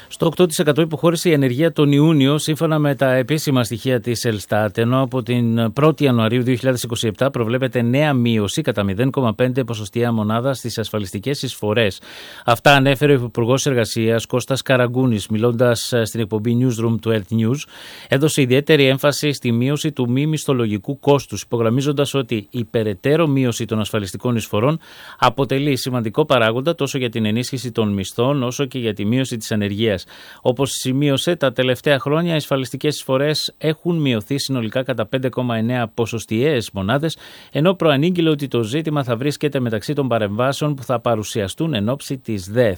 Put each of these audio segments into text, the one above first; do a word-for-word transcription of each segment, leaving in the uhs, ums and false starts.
Στο οκτώ τοις εκατό υποχώρησε η ανεργία τον Ιούνιο, σύμφωνα με τα επίσημα στοιχεία της Ελστάτ, ενώ από την πρώτη Ιανουαρίου δύο χιλιάδες είκοσι επτά προβλέπεται νέα μείωση κατά μηδέν κόμμα πέντε ποσοστιαία μονάδα στις ασφαλιστικές εισφορές. Αυτά ανέφερε ο Υπουργός Εργασίας Κώστας Καραγκούνης, μιλώντας στην εκπομπή Newsroom του Earth News. Έδωσε ιδιαίτερη έμφαση στη μείωση του μη μισθολογικού κόστους, υπογραμμίζοντας ότι η περαιτέρω μείωση των ασφαλιστικών εισφορών αποτελεί σημαντικό παράγοντα τόσο για την ενίσχυση των μισθών όσο και για τη μείωση της ανεργίας. Όπως σημείωσε, τα τελευταία χρόνια οι ασφαλιστικές εισφορές έχουν μειωθεί συνολικά κατά πέντε κόμμα εννέα ποσοστιαίες μονάδες, ενώ προανήγγειλε ότι το ζήτημα θα βρίσκεται μεταξύ των παρεμβάσεων που θα παρουσιαστούν εν ώψη της ΔΕΘ.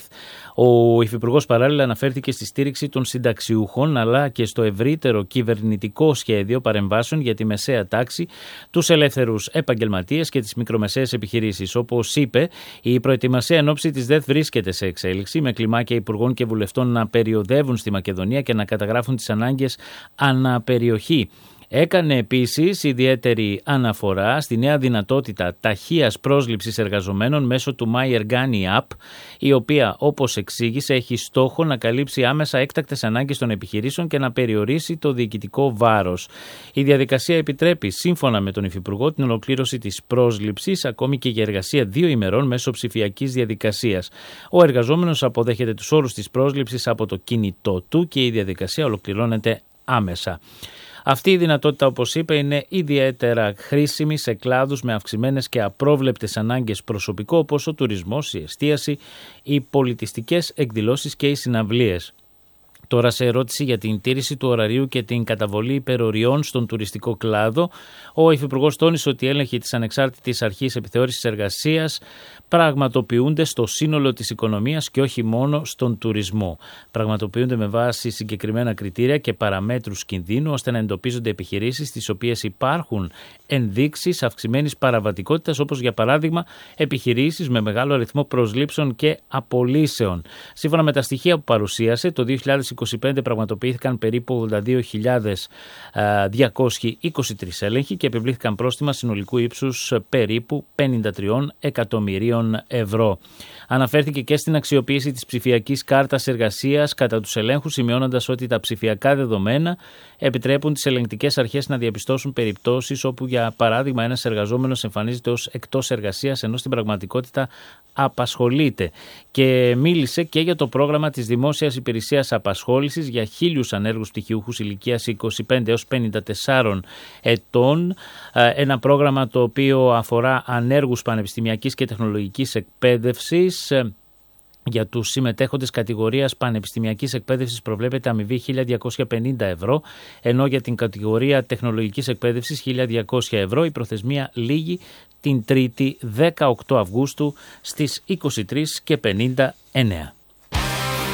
Ο Υφυπουργός παράλληλα αναφέρθηκε στη στήριξη των συνταξιούχων αλλά και στο ευρύτερο κυβερνητικό σχέδιο παρεμβάσεων για τη μεσαία τάξη, τους ελεύθερους επαγγελματίες και τις μικρομεσαίες επιχειρήσεις. Όπως είπε, η προετοιμασία εν ώψη της ΔΕΘ βρίσκεται σε εξέλιξη, με κλιμάκια υπουργών και βουλευτών να περιοδεύουν στη Μακεδονία και να καταγράφουν τις ανάγκες αναπεριοχή. Έκανε επίσης ιδιαίτερη αναφορά στη νέα δυνατότητα ταχείας πρόσληψης εργαζομένων μέσω του My Ergani App, η οποία, όπως εξήγησε, έχει στόχο να καλύψει άμεσα έκτακτες ανάγκες των επιχειρήσεων και να περιορίσει το διοικητικό βάρος. Η διαδικασία επιτρέπει, σύμφωνα με τον Υφυπουργό, την ολοκλήρωση της πρόσληψης, ακόμη και για εργασία δύο ημερών μέσω ψηφιακής διαδικασίας. Ο εργαζόμενος αποδέχεται τους όρους της πρόσληψης από το κινητό του και η διαδικασία ολοκληρώνεται άμεσα. Αυτή η δυνατότητα, όπως είπε, είναι ιδιαίτερα χρήσιμη σε κλάδους με αυξημένες και απρόβλεπτες ανάγκες προσωπικό, όπως ο τουρισμός, η εστίαση, οι πολιτιστικές εκδηλώσεις και οι συναυλίες. Τώρα, σε ερώτηση για την τήρηση του ωραρίου και την καταβολή υπεροριών στον τουριστικό κλάδο, ο Υφυπουργός τόνισε ότι οι έλεγχοι της Ανεξάρτητης Αρχής Επιθεώρησης Εργασίας πραγματοποιούνται στο σύνολο της οικονομίας και όχι μόνο στον τουρισμό. Πραγματοποιούνται με βάση συγκεκριμένα κριτήρια και παραμέτρους κινδύνου, ώστε να εντοπίζονται επιχειρήσεις στις οποίες υπάρχουν ενδείξεις αυξημένης παραβατικότητας, όπως για παράδειγμα επιχειρήσεις με μεγάλο αριθμό προσλήψεων και απολύσεων. Σύμφωνα με τα στοιχεία που παρουσίασε, το δύο χιλιάδες είκοσι πέντε πραγματοποιήθηκαν περίπου ογδόντα δύο χιλιάδες διακόσιοι είκοσι τρεις έλεγχοι και επιβλήθηκαν πρόστιμα συνολικού ύψους περίπου πενήντα τρία εκατομμυρίων ευρώ. Αναφέρθηκε και στην αξιοποίηση της ψηφιακής κάρτας εργασίας κατά τους ελέγχους, σημειώνοντας ότι τα ψηφιακά δεδομένα επιτρέπουν τις ελεγκτικές αρχές να διαπιστώσουν περιπτώσεις όπου, για παράδειγμα, ένας εργαζόμενος εμφανίζεται ως εκτός εργασίας ενώ στην πραγματικότητα απασχολείται. Και μίλησε και για το πρόγραμμα της Δημόσιας Υπηρεσίας Απασχόλησης για χίλιους ανέργους πτυχιούχους ηλικίας είκοσι πέντε έως πενήντα τεσσάρων ετών. Ένα πρόγραμμα το οποίο αφορά ανέργους πανεπιστημιακής και τεχνολογικής εκπαίδευσης. Για τους συμμετέχοντες κατηγορίας πανεπιστημιακής εκπαίδευσης προβλέπεται αμοιβή χίλια διακόσια πενήντα ευρώ, ενώ για την κατηγορία τεχνολογικής εκπαίδευσης χίλια διακόσια ευρώ. Η προθεσμία λήγει την Τρίτη δεκαοκτώ Αυγούστου στις είκοσι τρεις και πενήντα εννέα.